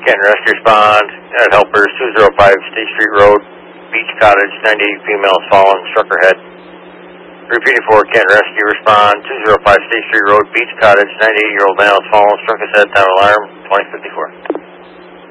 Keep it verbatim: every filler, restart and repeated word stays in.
Canton Rescue respond. United Helpers two oh five State Street Road, Beach Cottage, ninety-eight females fallen, struck her head. Repeating for Canton Rescue respond. two oh five State Street Road, Beach Cottage, ninety-eight-year-old male fallen, struck his head, down alarm, twenty fifty-four.